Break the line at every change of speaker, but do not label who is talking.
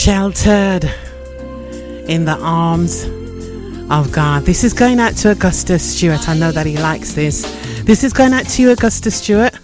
Sheltered in the arms of God. This is going out to Augustus Stewart. I know that he likes this. This is going out to you, Augustus Stewart.